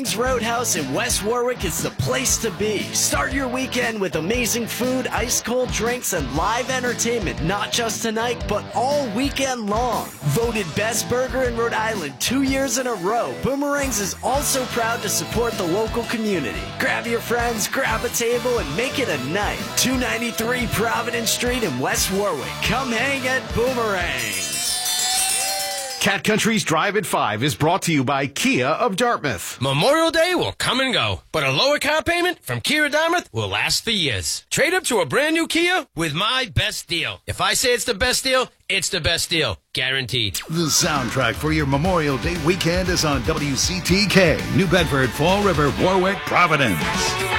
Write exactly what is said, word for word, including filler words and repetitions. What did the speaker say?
Boomerang's Roadhouse in West Warwick is the place to be. Start your weekend with amazing food, ice-cold drinks, and live entertainment, not just tonight, but all weekend long. Voted best burger in Rhode Island two years in a row, Boomerang's is also proud to support the local community. Grab your friends, grab a table, and make it a night. two ninety-three Providence Street in West Warwick. Come hang at Boomerang's. Cat Country's Drive at five is brought to you by Kia of Dartmouth. Memorial Day will come and go, but a lower car payment from Kia Dartmouth will last for years. Trade up to a brand new Kia with my best deal. If I say it's the best deal, it's the best deal. Guaranteed. The soundtrack for your Memorial Day weekend is on W C T K, New Bedford, Fall River, Warwick, Providence.